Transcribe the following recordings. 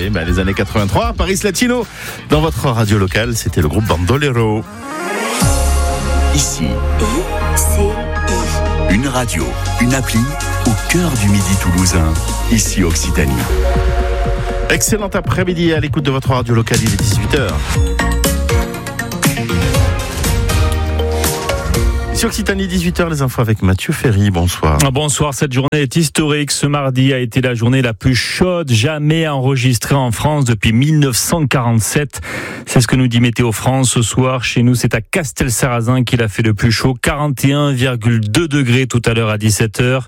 les années 83, Paris Latino. Dans votre radio locale, c'était le groupe Bandolero. Ici, une radio, une appli au cœur du Midi toulousain. Ici Occitanie. Excellent après-midi à l'écoute de votre radio locale, il est 18h. Sur Occitanie, 18h, les infos avec Mathieu Ferry. Bonsoir. Bonsoir. Cette journée est historique. Ce mardi a été la journée la plus chaude jamais enregistrée en France depuis 1947. C'est ce que nous dit Météo France ce soir. Chez nous, c'est à Castelsarrasin qu'il a fait le plus chaud. 41,2 degrés tout à l'heure à 17h.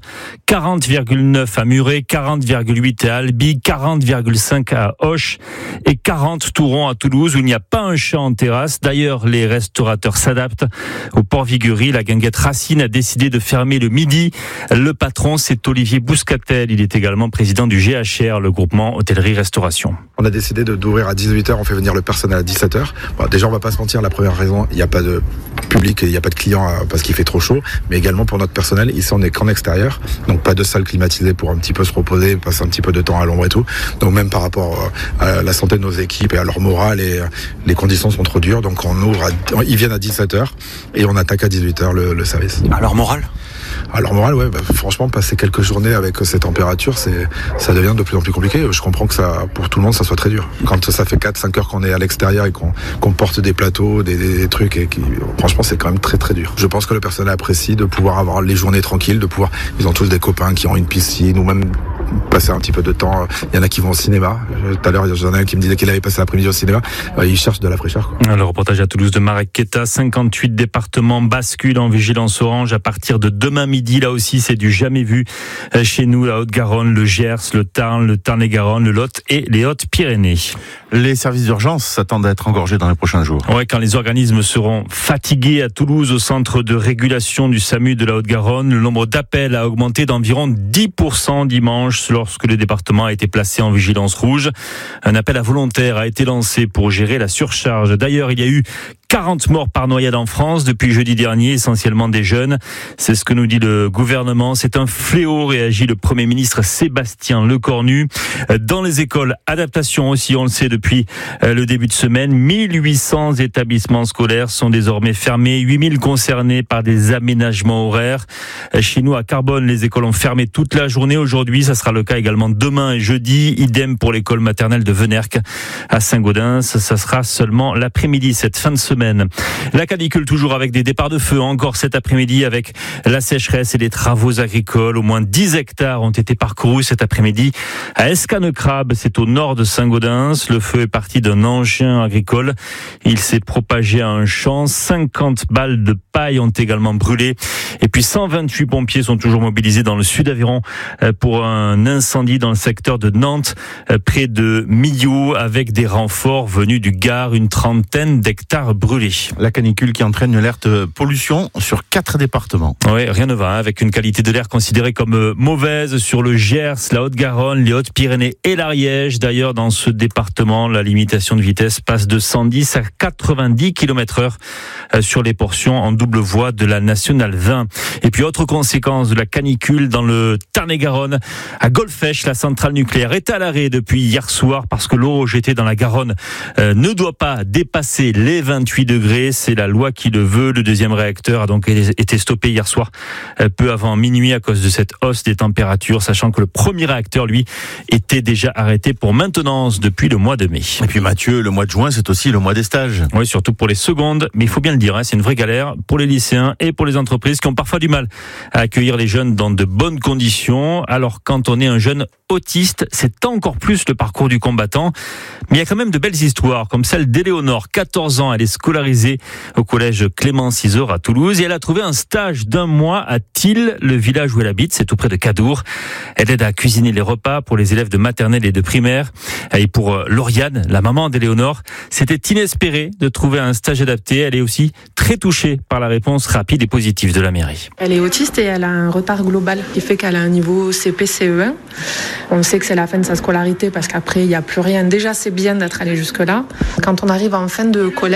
40,9 à Muret, 40,8 à Albi, 40,5 à Auch et 40 Touron à Toulouse où il n'y a pas un chat en terrasse. D'ailleurs, les restaurateurs s'adaptent. Au Port Viguerie, la guinguette Racine a décidé de fermer le midi. Le patron, c'est Olivier Bouscatel. Il est également président du GHR, le groupement hôtellerie-restauration. On a décidé d'ouvrir à 18h, on fait venir le personnel à 17h. Bon, déjà, on va pas se mentir, la première raison, il n'y a pas de public, il n'y a pas de clients parce qu'il fait trop chaud, mais également pour notre personnel, ici on est qu'en extérieur, donc pas de salle climatisée pour un petit peu se reposer, passer un petit peu de temps à l'ombre et tout. Donc même par rapport à la santé de nos équipes et à leur morale, les conditions sont trop dures, donc ils viennent à 17h et on attaque à 18h le service. Alors morale ? Alors moral, ouais, franchement, passer quelques journées avec ces températures, ça devient de plus en plus compliqué. Je comprends que ça, pour tout le monde, ça soit très dur. Quand ça fait 4-5 heures qu'on est à l'extérieur et qu'on porte des plateaux, des trucs, franchement, c'est quand même très très dur. Je pense que le personnel apprécie de pouvoir avoir les journées tranquilles, ils ont tous des copains qui ont une piscine ou même passer un petit peu de temps. Il y en a qui vont au cinéma. Tout à l'heure, il y en a un qui me disait qu'il avait passé l'après-midi au cinéma. Ils cherchent de la fraîcheur, quoi. Le reportage à Toulouse de Marek Keta. 58 départements basculent en vigilance orange à partir de demain midi. Là aussi, c'est du jamais vu chez nous. La Haute-Garonne, le Gers, le Tarn-et-Garonne, le Lot et les Hautes-Pyrénées. Les services d'urgence s'attendent à être engorgés dans les prochains jours. Ouais, quand les organismes seront fatigués à Toulouse, au centre de régulation du SAMU de la Haute-Garonne, le nombre d'appels a augmenté d'environ 10% dimanche lorsque le département a été placé en vigilance rouge. Un appel à volontaires a été lancé pour gérer la surcharge. D'ailleurs, il y a eu 40 morts par noyade en France depuis jeudi dernier, essentiellement des jeunes. C'est ce que nous dit le gouvernement. C'est un fléau, réagit le Premier ministre Sébastien Lecornu. Dans les écoles, adaptation aussi, on le sait depuis le début de semaine. 1800 établissements scolaires sont désormais fermés, 8000 concernés par des aménagements horaires. Chez nous, à Carbone, les écoles ont fermé toute la journée aujourd'hui. Ça sera le cas également demain et jeudi. Idem pour l'école maternelle de Venerque. À Saint-Gaudens, ça sera seulement l'après-midi, cette fin de semaine. La canicule toujours avec des départs de feu encore cet après-midi avec la sécheresse et les travaux agricoles. Au moins 10 hectares ont été parcourus cet après-midi à Escanecrabe, c'est au nord de Saint-Gaudens. Le feu est parti d'un engin agricole. Il s'est propagé à un champ. 50 balles de paille ont également brûlé. Et puis 128 pompiers sont toujours mobilisés dans le sud Aveyron pour un incendie dans le secteur de Nantes, près de Millau, avec des renforts venus du Gard, une trentaine d'hectares brûlés. La canicule qui entraîne une alerte pollution sur 4 départements. Oui, rien ne va, avec une qualité de l'air considérée comme mauvaise sur le Gers, la Haute-Garonne, les Hautes-Pyrénées et l'Ariège. D'ailleurs, dans ce département, la limitation de vitesse passe de 110 à 90 km/h sur les portions en double voie de la nationale 20. Et puis, autre conséquence de la canicule dans le Tarn-et-Garonne, à Golfech, la centrale nucléaire est à l'arrêt depuis hier soir parce que l'eau rejetée dans la Garonne ne doit pas dépasser les 28 degrés. C'est la loi qui le veut. Le deuxième réacteur a donc été stoppé hier soir, peu avant minuit, à cause de cette hausse des températures, sachant que le premier réacteur, lui, était déjà arrêté pour maintenance depuis le mois de mai. Et puis Mathieu, le mois de juin, c'est aussi le mois des stages. Oui, surtout pour les secondes, mais il faut bien le dire, c'est une vraie galère pour les lycéens et pour les entreprises qui ont parfois du mal à accueillir les jeunes dans de bonnes conditions. Alors quand on est un jeune autiste, c'est encore plus le parcours du combattant. Mais il y a quand même de belles histoires, comme celle d'Éléonore, 14 ans, elle est scolarisée au collège Clémence Isor à Toulouse et elle a trouvé un stage d'1 mois à Tille, le village où elle habite, c'est tout près de Cadour. Elle aide à cuisiner les repas pour les élèves de maternelle et de primaire. Et pour Lauriane, la maman d'Éléonore, c'était inespéré de trouver un stage adapté. Elle est aussi très touchée par la réponse rapide et positive de la mairie. Elle est autiste et elle a un retard global qui fait qu'elle a un niveau CP-CE1. On sait que c'est la fin de sa scolarité parce qu'après, il n'y a plus rien. Déjà, c'est bien d'être allé jusque-là. Quand on arrive en fin de collège, comme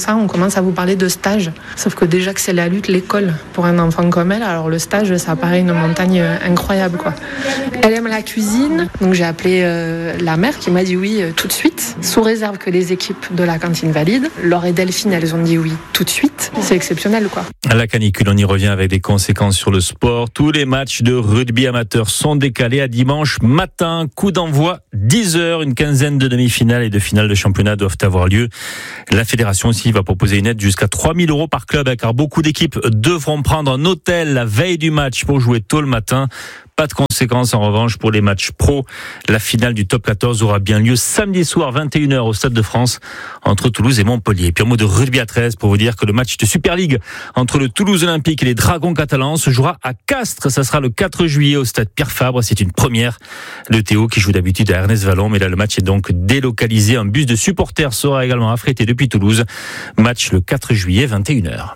ça, on commence à vous parler de stage. Sauf que déjà que c'est la lutte, l'école, pour un enfant comme elle, alors le stage, ça paraît une montagne incroyable, quoi. Elle aime la cuisine, donc j'ai appelé la mère qui m'a dit oui tout de suite, sous réserve que les équipes de la cantine valident. Laure et Delphine, elles ont dit oui tout de suite. C'est exceptionnel, quoi. La canicule, on y revient avec des conséquences sur le sport. Tous les matchs de rugby amateur sont décalés à dimanche matin. Coup d'envoi 10h, une quinzaine de demi-finales et de finales de championnat doivent avoir lieu. La fédération aussi va proposer une aide jusqu'à 3 000 € par club, car beaucoup d'équipes devront prendre un hôtel la veille du match pour jouer tôt le matin. Pas de conséquences en revanche pour les matchs pro. La finale du top 14 aura bien lieu samedi soir 21h au Stade de France entre Toulouse et Montpellier. Puis un mot de rugby à 13 pour vous dire que le match de Super League entre le Toulouse Olympique et les Dragons catalans se jouera à Castres. Ça sera le 4 juillet au Stade Pierre Fabre. C'est une première. Le Théo qui joue d'habitude à Ernest Vallon, mais là le match est donc délocalisé. Un bus de supporters sera également affrété depuis Toulouse. Match le 4 juillet 21h.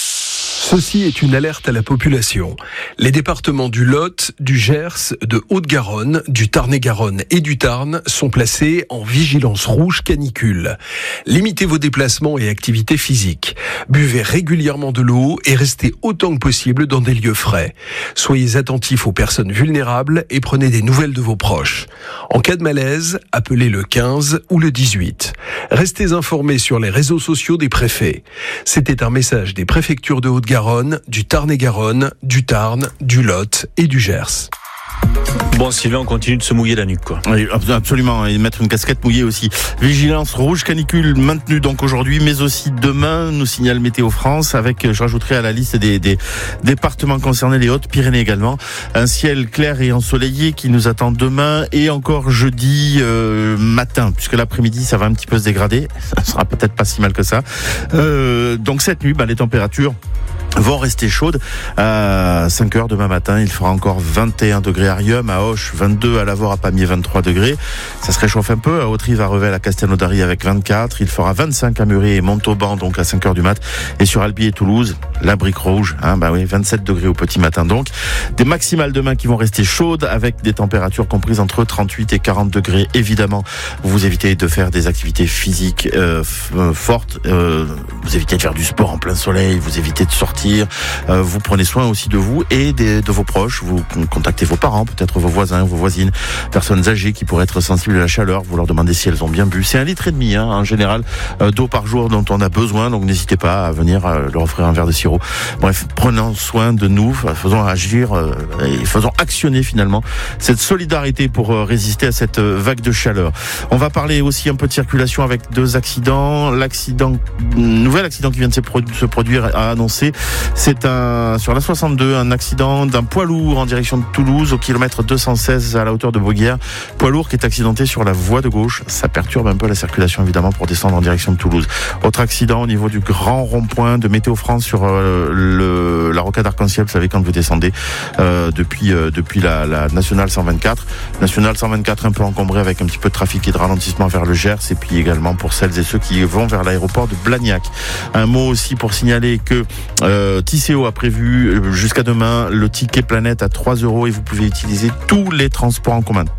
Ceci est une alerte à la population. Les départements du Lot, du Gers, de Haute-Garonne, du Tarn-et-Garonne et du Tarn sont placés en vigilance rouge canicule. Limitez vos déplacements et activités physiques. Buvez régulièrement de l'eau et restez autant que possible dans des lieux frais. Soyez attentifs aux personnes vulnérables et prenez des nouvelles de vos proches. En cas de malaise, appelez le 15 ou le 18. Restez informés sur les réseaux sociaux des préfets. C'était un message des préfectures de Haute-Garonne, du Tarn-et-Garonne, du Tarn, du Lot et du Gers. Bon, Sylvain, on continue de se mouiller la nuque, quoi. Oui, absolument, et mettre une casquette mouillée aussi. Vigilance rouge canicule maintenue donc aujourd'hui, mais aussi demain, nous signale Météo France, avec, je rajouterai à la liste des départements concernés, les Hautes-Pyrénées également, un ciel clair et ensoleillé qui nous attend demain et encore jeudi matin, puisque l'après-midi ça va un petit peu se dégrader, ça sera peut-être pas si mal que ça. Donc cette nuit, les températures vont rester chaudes. À 5h demain matin, il fera encore 21 degrés à Riom, à Auch, 22 à Lavore, à Pamiers, 23 degrés. Ça se réchauffe un peu à Haute-Rive, à Revel, à Castelnaudary avec 24. Il fera 25 à Muret et Montauban, donc à 5h du mat. Et sur Albi et Toulouse, la brique rouge, 27 degrés au petit matin donc. Des maximales demain qui vont rester chaudes avec des températures comprises entre 38 et 40 degrés. Évidemment, vous évitez de faire des activités physiques fortes. Vous évitez de faire du sport en plein soleil. Vous évitez de sortir. Vous prenez soin aussi de vous et de vos proches. Vous contactez vos parents, peut-être vos voisins, vos voisines, personnes âgées qui pourraient être sensibles à la chaleur. Vous leur demandez si elles ont bien bu. C'est 1,5 litre en général d'eau par jour dont on a besoin. Donc n'hésitez pas à venir leur offrir un verre de sirop. Bref, prenons soin de nous, faisons agir et faisons actionner finalement cette solidarité pour résister à cette vague de chaleur. On va parler aussi un peu de circulation avec 2 accidents. Nouvel accident qui vient de se produire a annoncé. C'est sur la 62, un accident d'un poids lourd en direction de Toulouse au kilomètre 216 à la hauteur de Beauguière. Poids lourd qui est accidenté sur la voie de gauche. Ça perturbe un peu la circulation évidemment pour descendre en direction de Toulouse. Autre accident au niveau du grand rond-point de Météo France sur la rocade Arc-en-Ciel. Vous savez quand vous descendez depuis la Nationale 124. Nationale 124 un peu encombrée avec un petit peu de trafic et de ralentissement vers le Gers et puis également pour celles et ceux qui vont vers l'aéroport de Blagnac. Un mot aussi pour signaler que Tisséo a prévu jusqu'à demain le ticket planète à 3 € et vous pouvez utiliser tous les transports en commun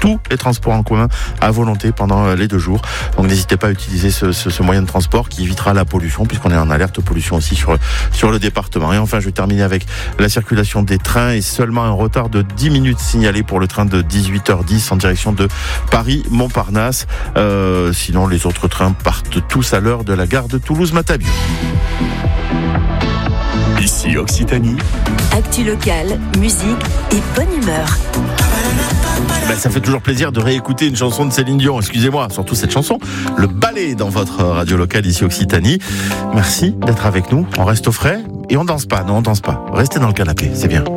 à volonté pendant les 2 jours. Donc n'hésitez pas à utiliser ce moyen de transport qui évitera la pollution puisqu'on est en alerte pollution aussi sur le département. Et enfin, je vais terminer avec la circulation des trains et seulement un retard de 10 minutes signalé pour le train de 18h10 en direction de Paris-Montparnasse. Sinon, les autres trains partent tous à l'heure de la gare de Toulouse-Matabiau. Ici Occitanie. Actu locale, musique et bonne humeur. Ça fait toujours plaisir de réécouter une chanson de Céline Dion, excusez-moi, surtout cette chanson, Le Ballet dans votre radio locale ici Occitanie. Merci d'être avec nous, on reste au frais et on danse pas, restez dans le canapé, c'est bien.